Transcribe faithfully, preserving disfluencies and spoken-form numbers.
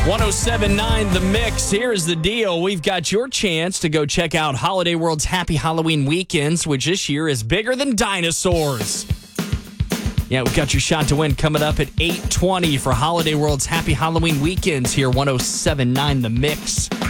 one oh seven point nine The Mix. Here's the deal. We've got your chance to go check out Holiday World's Happy Halloween Weekends, which this year is bigger than dinosaurs. Yeah, we've got your shot to win coming up at eight twenty for Holiday World's Happy Halloween Weekends here, one oh seven point nine The Mix.